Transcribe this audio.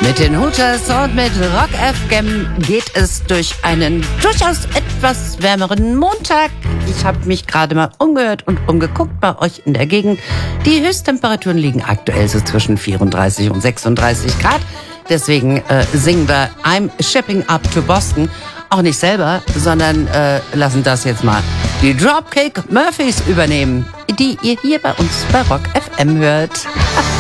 Mit den Hooters und mit Rock FM geht es durch einen durchaus etwas wärmeren Montag. Ich habe mich gerade mal umgehört und umgeguckt bei euch in der Gegend. Die Höchsttemperaturen liegen aktuell so zwischen 34 und 36 Grad. Deswegen singen wir I'm Shipping Up to Boston. Auch nicht selber, sondern lassen das jetzt mal die Dropkick Murphys übernehmen, die ihr hier bei uns bei Rock FM hört.